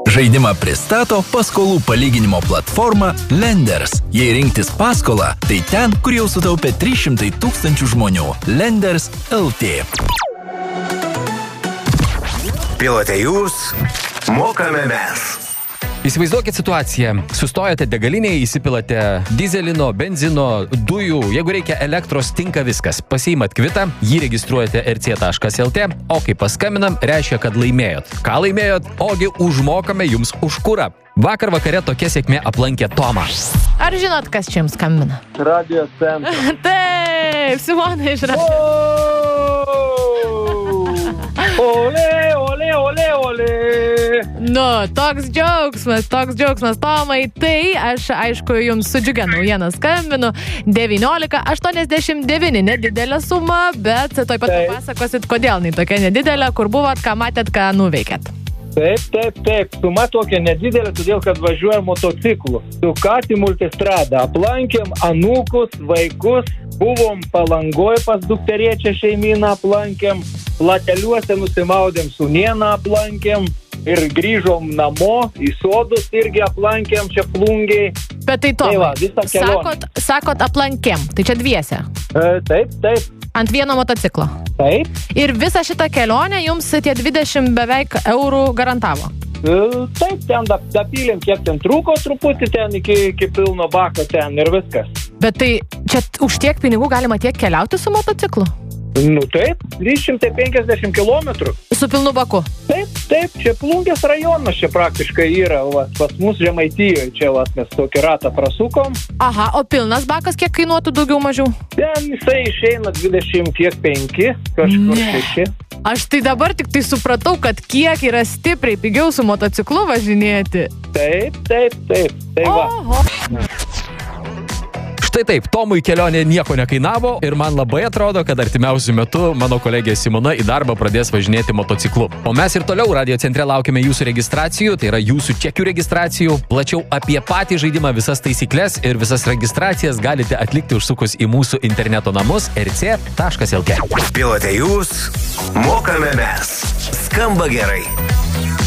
Žaidimą pristato paskolų palyginimo platforma Lenders. Jei rinktis paskolą, tai ten, kur jau sutaupė 300 000 žmonių. Lenders LT. Pilote jūs, mokame mes. Įsivaizduokit situaciją. Sustojate degalinėje, įsipilate dizelino, benzino, dujų. Jeigu reikia elektros, tinka viskas. Pasiimat kvitą, jį registruojate rc.lt, o kai paskambinam, reiškia, kad laimėjot. Ką laimėjot? Ogi užmokame jums už kurą. Vakar vakare tokia sėkmė aplankė Tomą. Ar žinot, kas čia jums skambina? Radio centras. Taip, Simona iš Radio. Ole, ole, ole, ole. Nu, toks džiaugsmas, Tomai. Tai aš, aišku, jums su džiugia naujiena skambinu. 19,89, nedidelė suma, bet tuoj pat pasakosit, kodėl jinai tokia nedidelė, kur buvot, ką matėt, ką nuveikėt. Taip. Suma tokia nedidelė, todėl, kad važiuojam motociklu. Su Kati multistrada. Aplankėm anūkus, vaikus. Buvom Palangoj pas dukteriečią šeimyną aplankėm. Plateliuose nusimaudėm Sūnieną aplankėm. Ir grįžom namo, į sodus irgi aplankėm čia Plungiai. Bet tai Tomai, va, visą kelionę. sakot aplankėm, tai čia dviese. Taip. Ant vieno motociklo. Taip. Ir visą šitą kelionę jums tie 20 beveik eurų garantavo. Taip, ten dapylėm, kiek ten trūko truputį ten iki pilno bako ten ir viskas. Bet tai čia už tiek pinigų galima tiek keliauti su motociklu? Nu taip, 350 kilometrų. Su pilnu baku? Taip, čia Plungės rajonas čia praktiškai yra, va, pas mus Žemaitijoje, čia va, mes tokį ratą prasukom. Aha, o pilnas bakas kiek kainuotų daugiau mažiau? Ten jisai išeina 20,5, kažkur 6. Aš tai dabar tik tai supratau, kad kiek yra stipriai pigiau su motociklu važinėti. Taip. Tai va. Oho. Štai taip, Tomui kelionė nieko nekainavo ir man labai atrodo, kad artimiausiu metu mano kolegė Simona į darbą pradės važinėti motociklu. O mes ir toliau Radio centre laukiame jūsų registracijų, tai yra jūsų čekių registracijų. Plačiau apie patį žaidimą, visas taisyklės ir visas registracijas galite atlikti užsukus į mūsų interneto namus rc.lt. Pilote jūs, mokame mes. Skamba gerai.